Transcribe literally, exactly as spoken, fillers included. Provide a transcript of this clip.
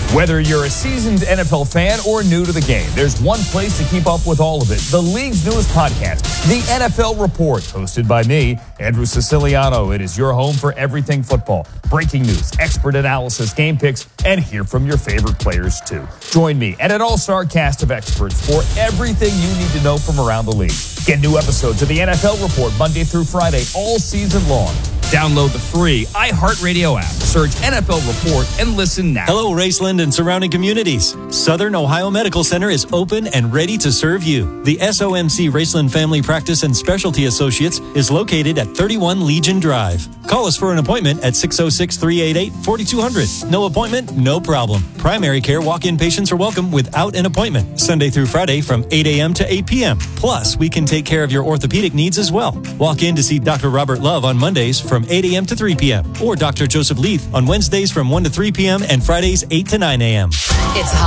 Whether you're a seasoned N F L fan or new to the game, there's one place to keep up with all of it. The league's newest podcast, the N F L Report, hosted by me, Andrew Siciliano. It is your home for everything football. Breaking news, expert analysis, game picks, and hear from your favorite players, too. Join me and an all-star cast of experts for everything you need to know from around the league. Get new episodes of the N F L Report Monday through Friday all season long. Download the free iHeartRadio app. Search N F L Report and listen now. Hello, Raceland and surrounding communities. Southern Ohio Medical Center is open and ready to serve you. The S O M C Raceland Family Practice and Specialty Associates is located at thirty-one Legion Drive. Call us for an appointment at six oh six, three eight eight, four two zero zero. No appointment, no problem. Primary care walk-in patients are welcome without an appointment. Sunday through Friday from eight a.m. to eight p.m. Plus, we can take care of your orthopedic needs as well. Walk in to see Doctor Robert Love on Mondays from eight a.m. to three p.m. or Doctor Joseph Leith on Wednesdays from one to three p.m. and Fridays eight to nine a.m. It's